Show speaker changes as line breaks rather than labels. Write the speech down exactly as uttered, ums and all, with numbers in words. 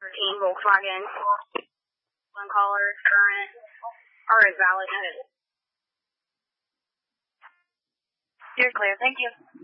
thirteen Volkswagen. One caller, current, or is valid.
You're clear. Thank you.